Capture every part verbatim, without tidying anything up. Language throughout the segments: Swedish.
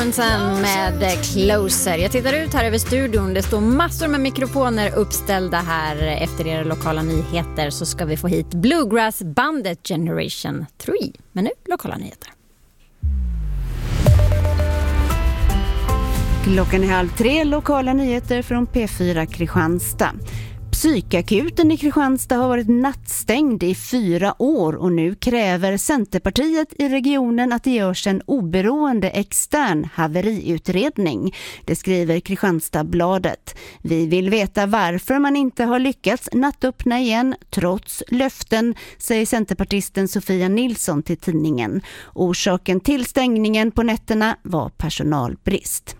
Med Closer. Jag tittar ut här över studion. Det står massor med mikrofoner uppställda här. Efter era lokala nyheter så ska vi få hit Bluegrass-bandet Generation tre. Men nu lokala nyheter. Klockan är halv tre, lokala nyheter från P fyra Kristianstad. Psykakuten i Kristianstad har varit nattstängd i fyra år och nu kräver Centerpartiet i regionen att det görs en oberoende extern haveriutredning. Det skriver Kristianstadsbladet. Vi vill veta varför man inte har lyckats nattöppna igen trots löften, säger centerpartisten Sofia Nilsson till tidningen. Orsaken till stängningen på nätterna var personalbrist.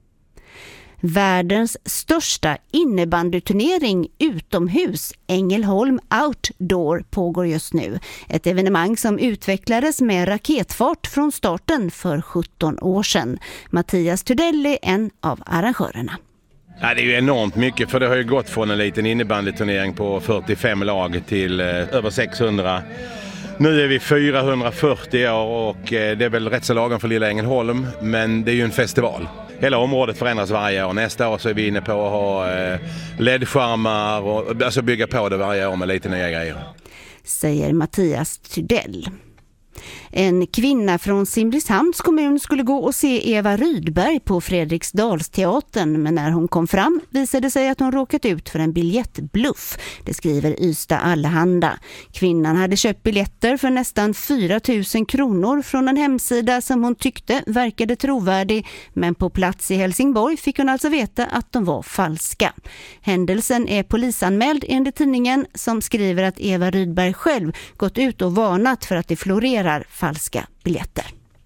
Världens största innebandyturnering utomhus, Ängelholm Outdoor, pågår just nu. Ett evenemang som utvecklades med raketfart från starten för sjutton år sedan. Mattias Tudell är en av arrangörerna. Ja, det är ju enormt mycket, för det har ju gått från en liten innebandyturnering på fyrtiofem lag till eh, över sexhundra. Nu är vi fyrahundrafyrtio år och eh, det är väl rätt så lagom för lilla Ängelholm, men det är ju en festival. Hela området förändras varje år. Nästa år så är vi inne på att ha eh, L E D-skärmar och alltså bygga på det varje år med lite nya grejer. Säger Mattias Tudell. En kvinna från Simrishamns kommun skulle gå och se Eva Rydberg på Fredriksdalsteatern, men när hon kom fram visade sig att hon råkat ut för en biljettbluff. Det skriver Ystad Allehanda. Kvinnan hade köpt biljetter för nästan fyra tusen kronor från en hemsida som hon tyckte verkade trovärdig, men på plats i Helsingborg fick hon alltså veta att de var falska. Händelsen är polisanmäld enligt tidningen, som skriver att Eva Rydberg själv gått ut och varnat för att det florerar falska biljetter.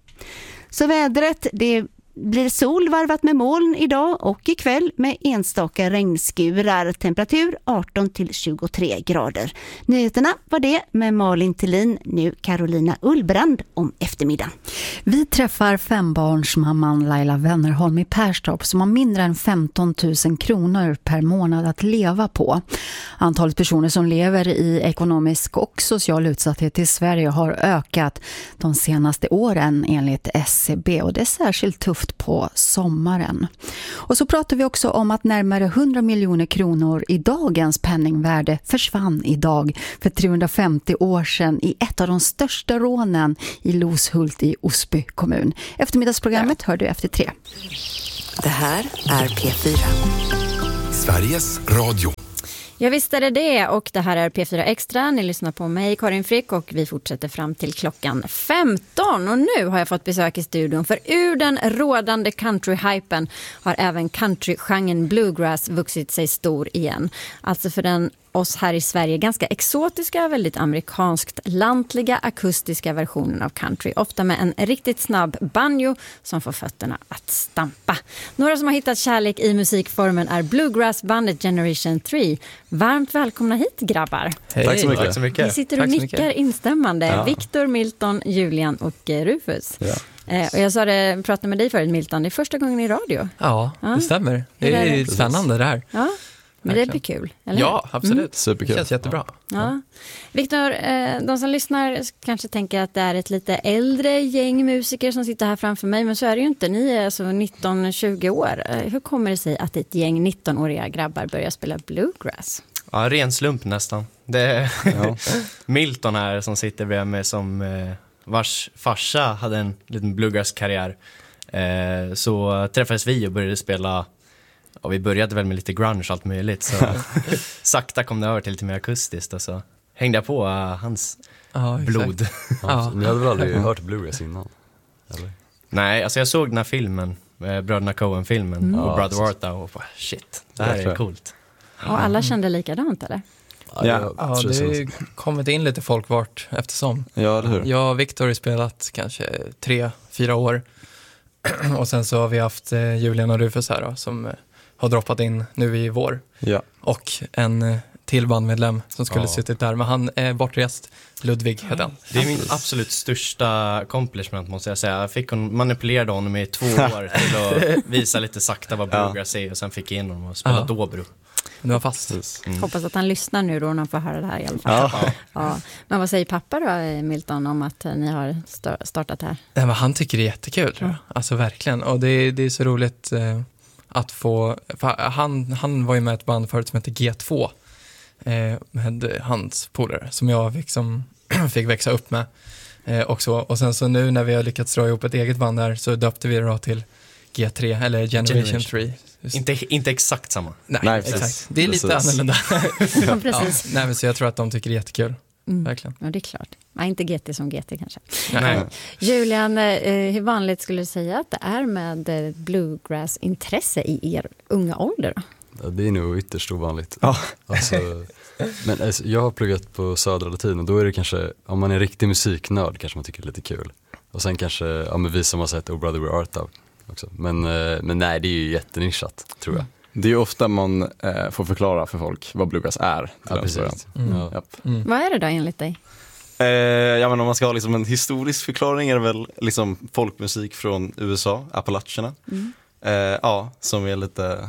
Så vädret, det blir sol varvat med moln idag och ikväll med enstaka regnskurar. Temperatur arton till tjugotre grader. Nyheterna var det med Malin Tillin, nu Carolina Ullbrand om eftermiddagen. Vi träffar fembarnsmamman Laila Wennerholm i Perstorp som har mindre än femton tusen kronor per månad att leva på. Antalet personer som lever i ekonomisk och social utsatthet i Sverige har ökat de senaste åren enligt S C B, och det är särskilt tufft på sommaren. Och så pratar vi också om att närmare hundra miljoner kronor i dagens penningvärde försvann idag för trehundrafemtio år sedan i ett av de största rånen i Loshult i Osby kommun. Eftermiddagsprogrammet hör du efter tre. Det här är P fyra. Sveriges Radio. Ja, visst är det det, och det här är P fyra Extra. Ni lyssnar på mig, Karin Frick, och vi fortsätter fram till klockan femton. Och nu har jag fått besök i studion, för ur den rådande country-hypen har även country-genren bluegrass vuxit sig stor igen. Alltså för den oss här i Sverige ganska exotiska, väldigt amerikanskt lantliga, akustiska versionen av country. Ofta med en riktigt snabb banjo som får fötterna att stampa. Några som har hittat kärlek i musikformen är Bluegrass-bandet Generation tre. Varmt välkomna hit, grabbar. Hej. Tack så mycket. Tack så mycket. Ni sitter och Tack nickar instämmande. Ja. Viktor, Milton, Julian och eh, Rufus. Ja. Eh, och jag sa det, pratade med dig förut, Milton. Det är första gången i radio. Ja, Ja. det stämmer. Det är, det är spännande det här. Ja, men det blir kul, eller? Ja, absolut. Mm. Superkul. Det känns jättebra. Ja. Viktor, eh, de som lyssnar kanske tänker att det är ett lite äldre gäng musiker som sitter här framför mig, men så är det ju inte. Ni är alltså nitton tjugo år. Eh, hur kommer det sig att ett gäng nittonåriga grabbar börjar spela bluegrass? Ja, ren slump nästan. Det är Ja. Milton här som sitter bredvid mig, som eh, vars farsa hade en liten bluegrass-karriär. Eh, så träffades vi och började spela. Och vi började väl med lite grunge och allt möjligt. Så sakta kom det över till lite mer akustiskt. Och så hängde jag på uh, hans Ja, exakt. blod. Ja, ni hade väl aldrig hört bluegrass innan? Eller? Nej, alltså jag såg den här filmen, eh, Bröderna Coen-filmen Mm. och Ja, Brother precis. Warta, och bara, shit, det här Jag är tror jag. coolt. Och alla kände likadant, eller? Ja, jag Ja, tror det så. har ju kommit in lite folk vart eftersom. Ja, eller hur? Jag och Victor har spelat kanske tre, fyra år. Och sen så har vi haft eh, Julian och Rufus här då, som eh, har droppat in nu i vår. Ja. Och en eh, till bandmedlem som skulle Ja. suttit där. Men han är bortrest. Ludvig heter han. Det är min absolut största accomplishment, måste jag säga. Jag fick hon manipulerade honom i två år till att visa lite sakta vad bluegrass är, och sen fick jag in honom och spela Ja. dobro. nu var fast. Mm. Hoppas att han lyssnar nu då när han får höra det här i alla fall. Ja. Ja. Men vad säger pappa då, Milton, om att ni har startat det här? Ja, men han tycker det är jättekul. Ja. Alltså verkligen. Och det, det är så roligt eh, att få... Han, han var ju med ett band förut som heter G två. Eh, med hans polare som jag liksom fick växa upp med. Eh, och, så. Och sen så nu när vi har lyckats dra ihop ett eget band där så döpte vi det då till G tre eller Generation, Generation. tre. Inte, inte exakt samma. Nej, nej exakt. Det är lite precis. Annorlunda. Ja, precis. Ja, nej, men så jag tror att de tycker det är jättekul. Mm. Verkligen. Ja, det är klart. Nej, inte G T som G T kanske. Nej. Nej. Julian, eh, hur vanligt skulle du säga att det är med bluegrass-intresse i er unga ålder? Ja, det är nog ytterst ovanligt. Ja. Alltså, men alltså, jag har pluggat på Södra Latin och då är det kanske, om man är riktig musiknörd kanske man tycker det är lite kul. Och sen kanske, ja men vi som har sett Oh Brother Where Art Thou också. Men, men nej, det är ju jättenischat, tror jag. Det är ju ofta man eh, får förklara för folk vad bluegrass är. Ja, precis. Mm. Ja. Japp. Mm. Vad är det då enligt dig? Eh, ja, men om man ska ha liksom en historisk förklaring är det väl liksom folkmusik från U S A, Appalacherna. Mm. Eh, ja, som är lite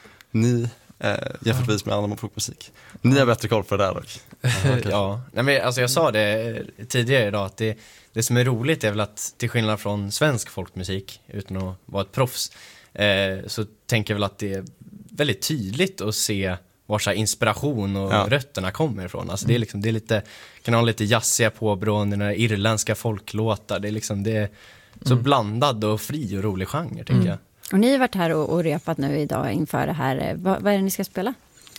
ny eh, jämförtvis med annan folkmusik. Ni har bättre koll på det där dock. Ja, nej, men alltså jag sa det tidigare idag att det, det som är roligt är väl att till skillnad från svensk folkmusik, utan att vara ett proffs, eh, så tänker jag väl att det är väldigt tydligt att se var så här inspiration och ja. rötterna kommer ifrån. Alltså det är liksom, det är lite, kan ha lite jazziga påbrån, den här irländska folklåtar, det är liksom, det är så mm. blandad och fri och rolig genre, tänker mm. jag. Och ni har varit här och, och repat nu idag inför det här. Vad, vad är det ni ska spela?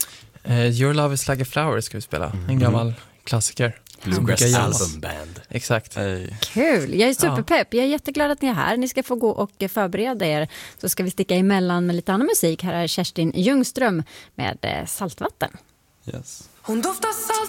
Uh, Your Love is Like a Flower ska vi spela. Mm. En gammal klassiker. Bluegrass album band. Exakt. Hey. Kul, jag är superpepp. Jag är jätteglad att ni är här. Ni ska få gå och förbereda er. Så ska vi sticka emellan med lite annan musik. Här är Kerstin Ljungström med Saltvatten. Yes. Hon doftar salt